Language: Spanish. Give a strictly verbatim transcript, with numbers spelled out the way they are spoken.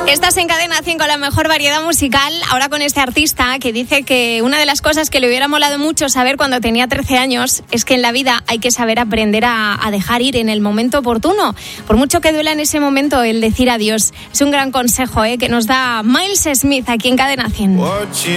Estás en Cadena cien con la mejor variedad musical, ahora con este artista que dice que una de las cosas que le hubiera molado mucho saber cuando tenía trece años es que en la vida hay que saber aprender a, a dejar ir en el momento oportuno, por mucho que duela en ese momento el decir adiós. Es un gran consejo, ¿eh?, que nos da Miles Smith aquí en Cadena cien.